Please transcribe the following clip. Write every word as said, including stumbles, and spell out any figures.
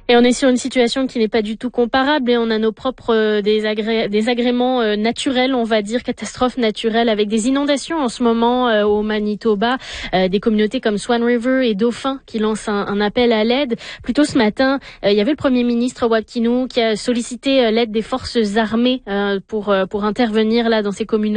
Et on est sur une situation qui n'est pas du tout comparable et on a nos propres euh, désagré- désagréments euh, naturels, on va dire, catastrophes naturelles avec des inondations en ce moment euh, au Manitoba, euh, des communautés comme Swan River et Dauphin qui lancent un, un appel à l'aide. Plus tôt ce matin, euh, il y avait le Premier ministre Wapkinou qui a sollicité euh, l'aide des forces armées euh, pour, euh, pour intervenir là dans ces communautés.